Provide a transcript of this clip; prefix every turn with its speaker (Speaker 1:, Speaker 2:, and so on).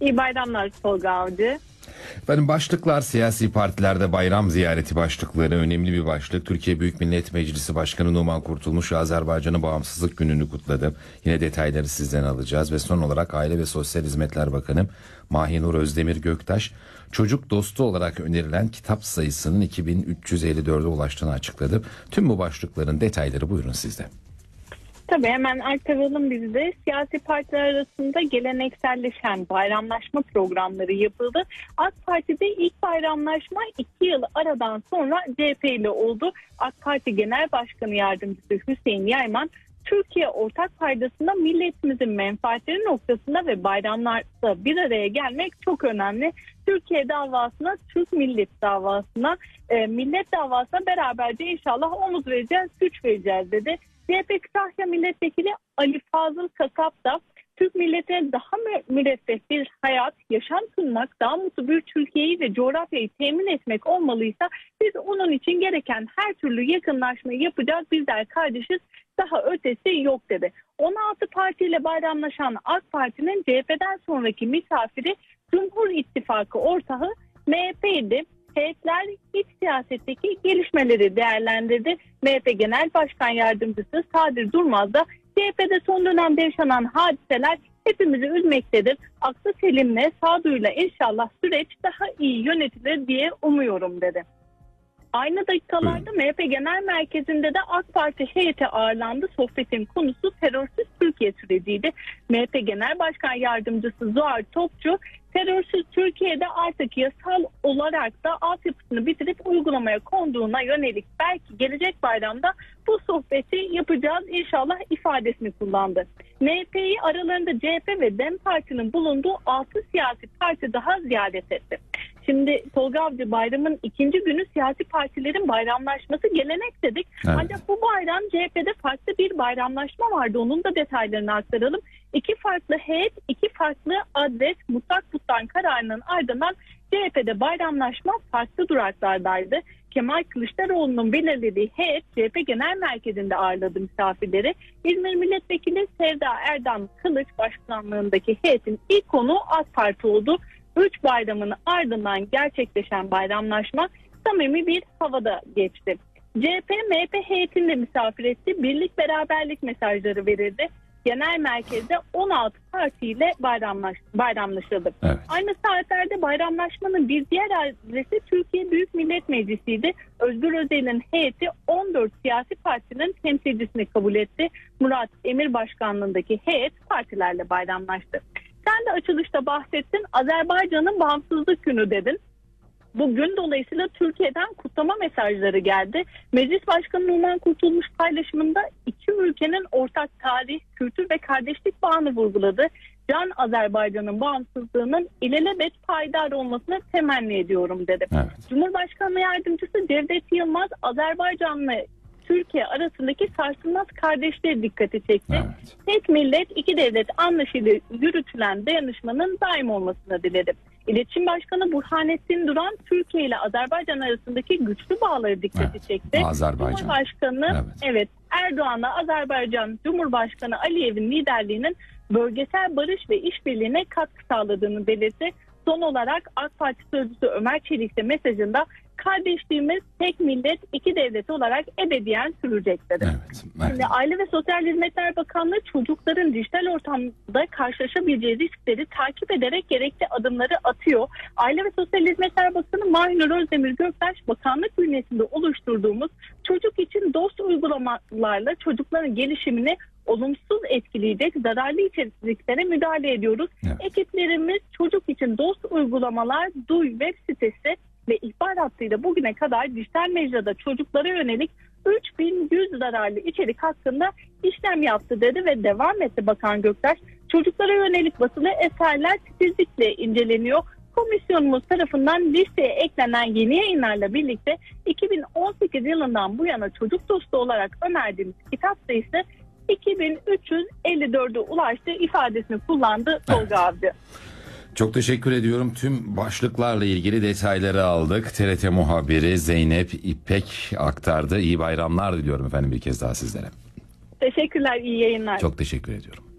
Speaker 1: İyi bayramlar Tolga Avcı.
Speaker 2: Efendim, başlıklar siyasi partilerde bayram ziyareti başlıkları önemli bir başlık. Türkiye Büyük Millet Meclisi Başkanı Numan Kurtulmuş Azerbaycan'ın bağımsızlık gününü kutladı. Yine detayları sizden alacağız ve son olarak Aile ve Sosyal Hizmetler Bakanı Mahinur Özdemir Göktaş çocuk dostu olarak önerilen kitap sayısının 2354'e ulaştığını açıkladı. Tüm bu başlıkların detayları buyurun sizde.
Speaker 1: Tabii hemen aktaralım biz de. Siyasi partiler arasında gelenekselleşen bayramlaşma programları yapıldı. AK Parti'de ilk bayramlaşma 2 yıl aradan sonra CHP ile oldu. AK Parti Genel Başkanı Yardımcısı Hüseyin Yayman, Türkiye ortak paydasında milletimizin menfaatleri noktasında ve bayramlarda bir araya gelmek çok önemli. Türkiye davasına, Türk millet davasına, millet davasına beraberce inşallah omuz vereceğiz, güç vereceğiz dedi. CHP Kütahya Milletvekili Ali Fazıl Kasap da Türk milletine daha müreffeh bir hayat, yaşam sunmak, daha mutlu bir Türkiye'yi ve coğrafyayı temin etmek olmalıysa biz onun için gereken her türlü yakınlaşmayı yapacağız. Bizler kardeşiz, daha ötesi yok dedi. 16 partiyle bayramlaşan AK Parti'nin CHP'den sonraki misafiri Cumhur İttifakı ortağı MHP'ydi. Heyetler iç siyasetteki gelişmeleri değerlendirdi. MHP Genel Başkan Yardımcısı Sadir Durmaz da CHP'de son dönemde yaşanan hadiseler hepimizi üzmektedir. Aklı selimle, sağduyuyla inşallah süreç daha iyi yönetilir diye umuyorum dedi. Aynı dakikalarda MHP Genel Merkezi'nde de AK Parti heyeti ağırlandı. Sohbetin konusu terörsüz Türkiye süreciydi. MHP Genel Başkan Yardımcısı Zuhal Topçu, terörsüz Türkiye'de artık yasal olarak da altyapısını bitirip uygulamaya konduğuna yönelik belki gelecek bayramda bu sohbeti yapacağız inşallah ifadesini kullandı. MHP'yi aralarında CHP ve DEM Parti'nin bulunduğu 6 siyasi parti daha ziyaret etti. Şimdi Tolga Avcı, bayramın ikinci günü siyasi partilerin bayramlaşması gelenek dedik. Evet. Ancak bu bayram CHP'de farklı bir bayramlaşma vardı. Onun da detaylarını aktaralım. 2 farklı heyet, 2 farklı adres mutlak buttan kararının ardından CHP'de bayramlaşma farklı duraklardaydı. Kemal Kılıçdaroğlu'nun belirlediği heyet CHP Genel Merkezi'nde ağırladı misafirleri. İzmir Milletvekili Sevda Erdem Kılıç başkanlığındaki heyetin ilk konuğu AK Parti oldu. 3 bayramın ardından gerçekleşen bayramlaşma samimi bir havada geçti. CHP, MHP heyetini de misafir etti. Birlik beraberlik mesajları verildi. Genel merkezde 16 partiyle bayramlaşıldı. Evet. Aynı saatlerde bayramlaşmanın bir diğer adresi Türkiye Büyük Millet Meclisi'ydi. Özgür Özel'in heyeti 14 siyasi partinin temsilcisini kabul etti. Murat Emir başkanlığındaki heyet partilerle bayramlaştı. Sen de açılışta bahsettin, Azerbaycan'ın bağımsızlık günü dedin. Bugün dolayısıyla Türkiye'den kutlama mesajları geldi. Meclis Başkanı Numan Kurtulmuş paylaşımında iki ülkenin ortak tarih, kültür ve kardeşlik bağını vurguladı. Can Azerbaycan'ın bağımsızlığının ilelebet payidar olmasını temenni ediyorum dedi. Evet. Cumhurbaşkanı Yardımcısı Cevdet Yılmaz, Azerbaycan'la Türkiye arasındaki sarsılmaz kardeşliğe dikkati çekti. Evet. Tek millet, iki devlet anlaşıyla yürütülen dayanışmanın daim olmasını diledi. İletişim Başkanı Burhanettin Duran, Türkiye ile Azerbaycan arasındaki güçlü bağları dikkati çekti. Cumhurbaşkanı evet. Erdoğan'la Azerbaycan Cumhurbaşkanı Aliyev'in liderliğinin bölgesel barış ve işbirliğine katkı sağladığını belirtti. Son olarak AK Parti sözcüsü Ömer Çelik de mesajında kardeşliğimiz tek millet iki devlet olarak ebediyen sürecek dedi. Evet. Şimdi Aile ve Sosyal Hizmetler Bakanlığı çocukların dijital ortamda karşılaşabileceği riskleri takip ederek gerekli adımları atıyor. Aile ve Sosyal Hizmetler Bakanı Mahinur Özdemir Göktaş, bakanlık bünyesinde oluşturduğumuz çocuk için dost uygulamalarla çocukların gelişimini olumsuz etkileyecek zararlı içeriklere müdahale ediyoruz. Evet. Ekiplerimiz çocuk için dost uygulamalar, Duy web sitesi ve ihbar hattıyla bugüne kadar dijital mecrada çocuklara yönelik 3100 zararlı içerik hakkında işlem yaptı dedi ve devam etti Bakan Göktaş. Çocuklara yönelik basılı eserler titizlikle inceleniyor. Komisyonumuz tarafından listeye eklenen yeni yayınlarla birlikte 2018 yılından bu yana çocuk dostu olarak önerdiğimiz kitap sayısı 2354'e ulaştı ifadesini kullandı Tolga Avcı.
Speaker 2: Çok teşekkür ediyorum. Tüm başlıklarla ilgili detayları aldık. TRT muhabiri Zeynep İpek aktardı. İyi bayramlar diliyorum efendim bir kez daha sizlere.
Speaker 1: Teşekkürler, iyi yayınlar.
Speaker 2: Çok teşekkür ediyorum.